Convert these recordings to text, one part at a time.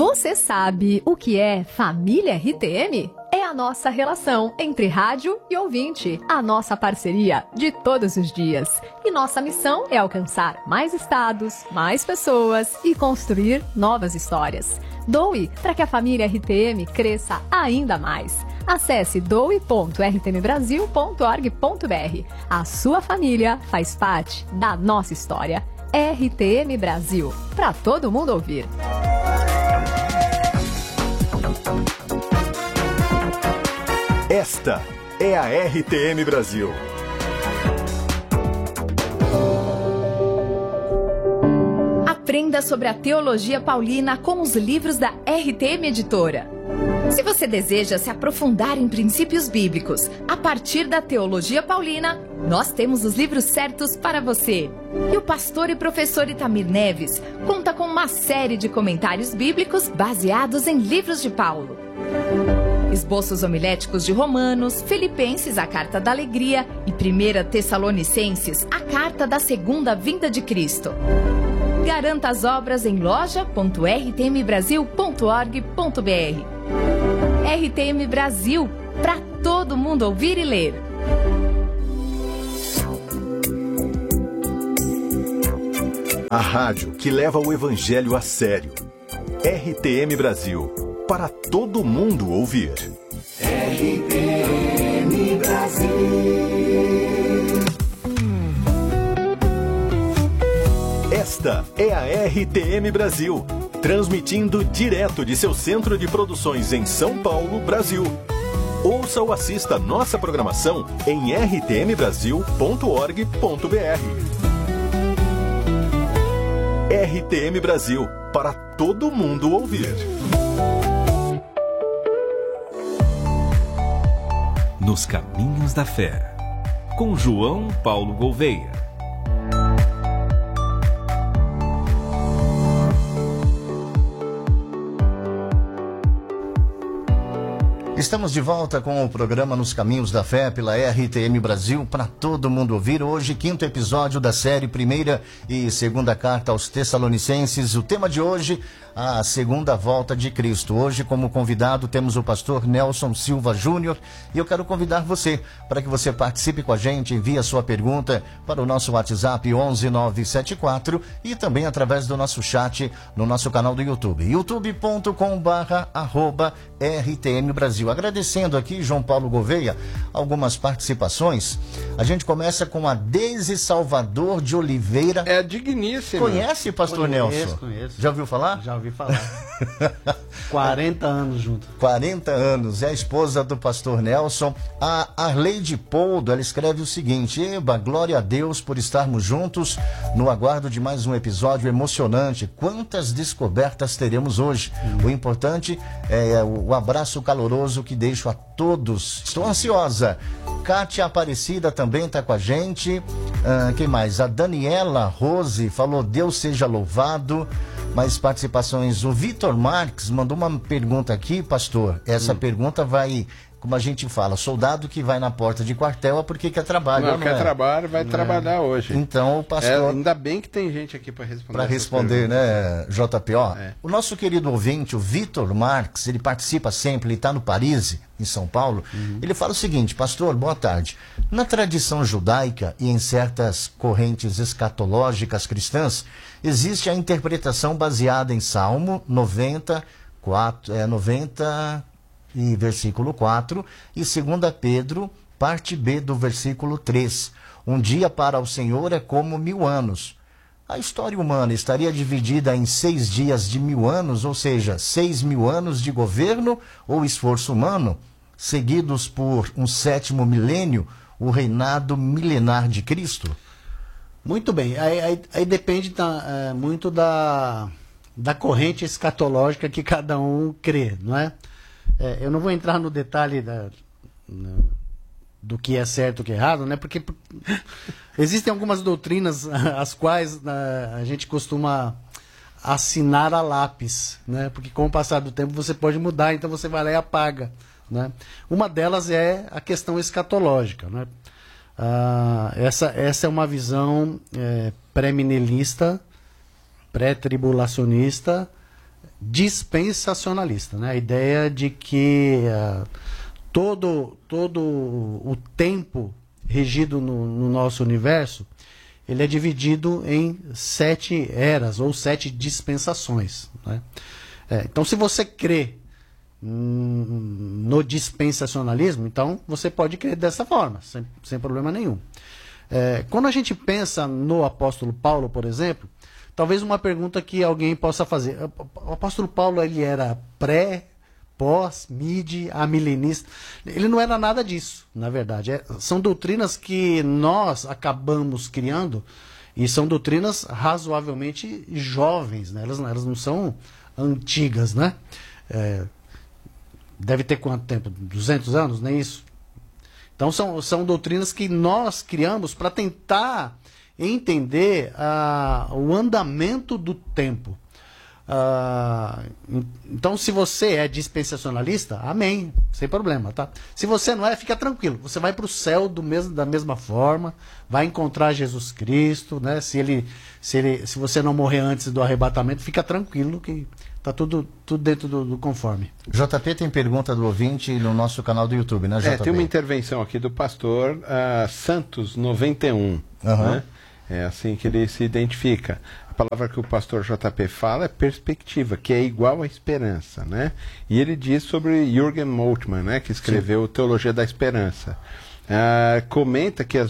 Você sabe o que é família RTM? É a nossa relação entre rádio e ouvinte, a nossa parceria de todos os dias. E nossa missão é alcançar mais estados, mais pessoas e construir novas histórias. Doe para que a família RTM cresça ainda mais. Acesse doe.rtmbrasil.org.br. A sua família faz parte da nossa história. RTM Brasil, para todo mundo ouvir. Esta é a RTM Brasil. Aprenda sobre a teologia paulina com os livros da RTM Editora. Se você deseja se aprofundar em princípios bíblicos a partir da teologia paulina, nós temos os livros certos para você. E o pastor e professor Itamir Neves conta com uma série de comentários bíblicos baseados em livros de Paulo. Esboços homiléticos de Romanos, Filipenses, a Carta da Alegria e 1 Tessalonicenses, a Carta da Segunda Vinda de Cristo. Garanta as obras em loja.rtmbrasil.org.br. RTM Brasil, para todo mundo ouvir e ler. A rádio que leva o evangelho a sério. RTM Brasil, para todo mundo ouvir. RTM Brasil. Esta é a RTM Brasil, transmitindo direto de seu centro de produções em São Paulo, Brasil. Ouça ou assista nossa programação em rtmbrasil.org.br. RTM Brasil, para todo mundo ouvir. Nos Caminhos da Fé, com João Paulo Gouveia. Estamos de volta com o programa Nos Caminhos da Fé pela RTM Brasil, para todo mundo ouvir. Hoje, 5º episódio da série 1ª e 2ª Carta aos Tessalonicenses. O tema de hoje, a segunda volta de Cristo. Hoje, como convidado, temos o pastor Nelson Silva Júnior, e eu quero convidar você para que você participe com a gente, envie a sua pergunta para o nosso WhatsApp 11974 e também através do nosso chat no nosso canal do YouTube, youtube.com/RTM Brasil. Agradecendo aqui, João Paulo Gouveia, algumas participações. A gente começa com a Deise Salvador de Oliveira. É digníssima. Conhece, pastor Nelson? Conheço. Já ouviu falar? Já ouvi falar. 40 anos junto. 40 anos. É a esposa do pastor Nelson. A Arleide Poldo, ela escreve o seguinte: Eba, glória a Deus por estarmos juntos no aguardo de mais um episódio emocionante. Quantas descobertas teremos hoje? O importante é o abraço caloroso que deixo a todos. Estou ansiosa. Kátia Aparecida também está com a gente. Quem mais? A Daniela Rose falou: Deus seja louvado. Mais participações. O Vitor Marques mandou uma pergunta aqui, pastor. Essa pergunta vai, como a gente fala, soldado que vai na porta de quartel é porque quer trabalho. Não quer trabalho, vai trabalhar hoje. Então o pastor... ainda bem que tem gente aqui para responder. Para responder, né, JPO? É. O nosso querido ouvinte, o Vitor Marques, ele participa sempre, ele está no Paris, em São Paulo. Ele fala o seguinte: pastor, boa tarde. Na tradição judaica e em certas correntes escatológicas cristãs, existe a interpretação baseada em Salmo 90 e versículo 4 e 2 Pedro, parte B do versículo 3. Um dia para o Senhor é como 1000 anos. A história humana estaria dividida em 6 dias de 1000 anos, ou seja, 6.000 anos de governo ou esforço humano, seguidos por um 7º milênio, o reinado milenar de Cristo? Muito bem. Aí depende muito da corrente escatológica que cada um crê, não é? Eu não vou entrar no detalhe do que é certo e o que é errado, né? Porque existem algumas doutrinas as quais a gente costuma assinar a lápis, né? Porque com o passar do tempo você pode mudar, então você vai lá e apaga, né? Uma delas é a questão escatológica, né? Essa é uma visão pré-millenista, pré-tribulacionista, dispensacionalista, né? A ideia de que todo o tempo regido no nosso universo, ele é dividido em 7 eras ou 7 dispensações, né? Então, se você crê no dispensacionalismo, então você pode crer dessa forma, sem problema nenhum. Quando a gente pensa no apóstolo Paulo, por exemplo, talvez uma pergunta que alguém possa fazer: o apóstolo Paulo, ele era pós, mid, amilenista? Ele não era nada disso, na verdade. São doutrinas que nós acabamos criando, e são doutrinas razoavelmente jovens, né? Elas não são antigas, né? Deve ter quanto tempo? 200 anos? Nem isso. Então são doutrinas que nós criamos para tentar entender o andamento do tempo. Então, se você é dispensacionalista, amém, sem problema, tá? Se você não é, fica tranquilo, você vai para o céu da mesma forma, vai encontrar Jesus Cristo, né? Se você não morrer antes do arrebatamento, fica tranquilo que tá tudo dentro do conforme. JP, tem pergunta do ouvinte no nosso canal do YouTube, né, JP? Tem uma intervenção aqui do pastor Santos 91, né? É assim que ele se identifica. A palavra que o pastor JP fala é perspectiva, que é igual à esperança, né? E ele diz sobre Jürgen Moltmann, né, que escreveu Teologia da Esperança. Comenta que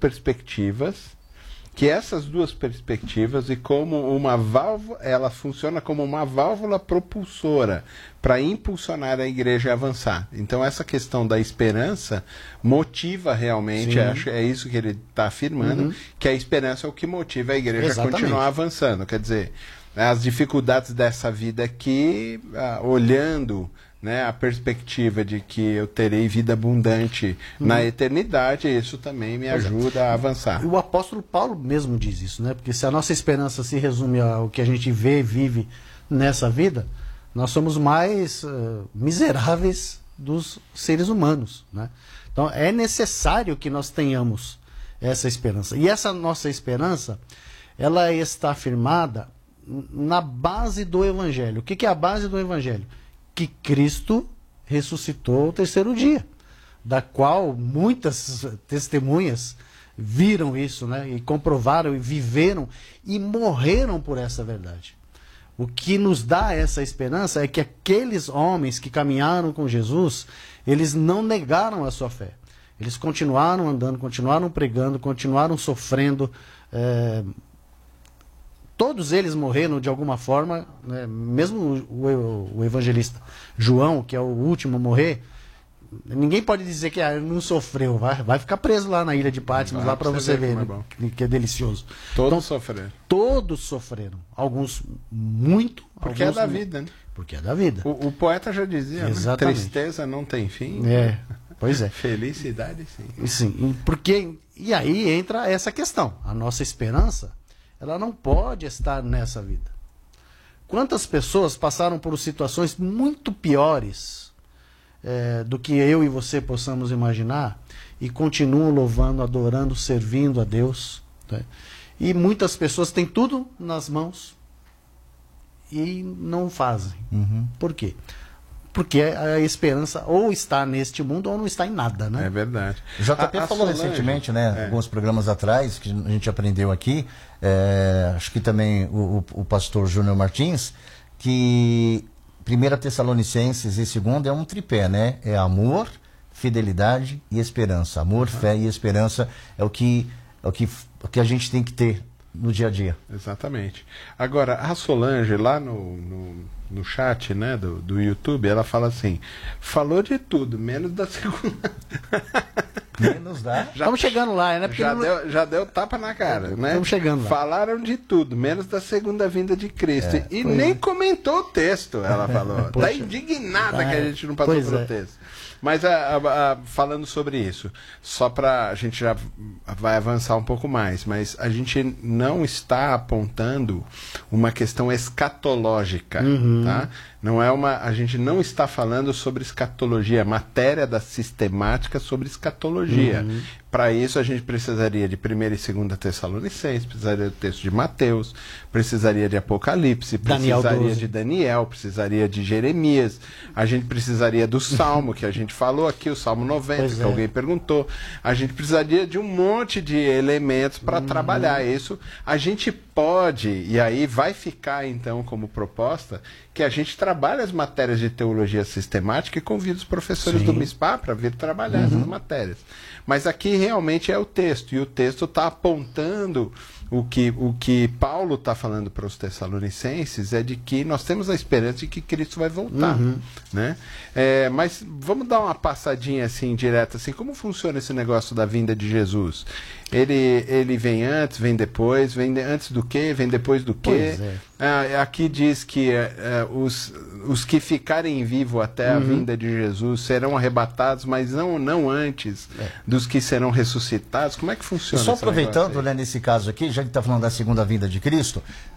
essas duas perspectivas, e como uma válvula, ela funciona como uma válvula propulsora para impulsionar a igreja a avançar. Então essa questão da esperança motiva realmente, acho é isso que ele está afirmando, que a esperança é o que motiva a igreja a continuar avançando. Quer dizer, as dificuldades dessa vida aqui, olhando, né, a perspectiva de que eu terei vida abundante na eternidade, isso também me ajuda a avançar. O apóstolo Paulo mesmo diz isso, né? Porque se a nossa esperança se resume ao que a gente vê e vive nessa vida, nós somos mais miseráveis dos seres humanos, né? Então é necessário que nós tenhamos essa esperança. E essa nossa esperança, ela está firmada na base do Evangelho. O que é a base do Evangelho? Que Cristo ressuscitou ao terceiro dia, da qual muitas testemunhas viram isso, né? E comprovaram, e viveram, e morreram por essa verdade. O que nos dá essa esperança é que aqueles homens que caminharam com Jesus, eles não negaram a sua fé. Eles continuaram andando, continuaram pregando, continuaram sofrendo. Todos eles morreram de alguma forma, né? Mesmo o evangelista João, que é o último a morrer, ninguém pode dizer que não sofreu. Vai ficar preso lá na ilha de Patmos, lá para você ver, né? Que é delicioso. Todos sofreram. Todos sofreram. Alguns muito. Porque alguns é da vida, né? Porque é da vida. O poeta já dizia, né? Tristeza não tem fim. Pois é. Felicidade, sim. Sim, e aí entra essa questão. A nossa esperança, ela não pode estar nessa vida. Quantas pessoas passaram por situações muito piores do que eu e você possamos imaginar e continuam louvando, adorando, servindo a Deus, né? E muitas pessoas têm tudo nas mãos e não fazem. Por quê? Porque a esperança ou está neste mundo ou não está em nada, né? É verdade. O JP falou recentemente, né, alguns programas atrás, que a gente aprendeu aqui, acho que também o pastor Júnior Martins, que 1 Tessalonicenses e 2 é um tripé, né? É amor, fidelidade e esperança. Amor, fé e esperança é o que a gente tem que ter no dia a dia. Exatamente. Agora, a Solange, lá no chat, né, do YouTube, ela fala assim: falou de tudo, menos da segunda. Menos da? Estamos chegando lá, né? Já deu tapa na cara, né? Estamos chegando lá. Falaram de tudo, menos da segunda vinda de Cristo. E nem comentou o texto, ela falou. Está indignada que a gente não passou pelo texto. Mas falando sobre isso, só para a gente já vai avançar um pouco mais, mas a gente não está apontando uma questão escatológica, tá? Não é a gente não está falando sobre escatologia, matéria da sistemática sobre escatologia. Para isso a gente precisaria de 1ª e 2ª Tessalonicenses, precisaria do texto de Mateus, precisaria de Apocalipse, precisaria de Daniel, precisaria de Jeremias, a gente precisaria do Salmo, que a gente falou aqui, o Salmo 90, que alguém perguntou. A gente precisaria de um monte de elementos para trabalhar isso. A gente pode, e aí vai ficar então como proposta, que a gente trabalhe as matérias de teologia sistemática e convida os professores do MISPA para vir trabalhar essas matérias. Mas aqui realmente é o texto, e o texto está apontando o que Paulo está falando para os Tessalonicenses é de que nós temos a esperança de que Cristo vai voltar, né? Mas vamos dar uma passadinha assim, direta, assim, como funciona esse negócio da vinda de Jesus? Ele vem antes, vem depois, vem antes do quê, vem depois do quê? Aqui diz que os que ficarem vivos até a vinda de Jesus serão arrebatados, mas não antes dos que serão ressuscitados. Como é que funciona? Só aproveitando, né, nesse caso aqui, já que está falando da segunda vinda de Cristo,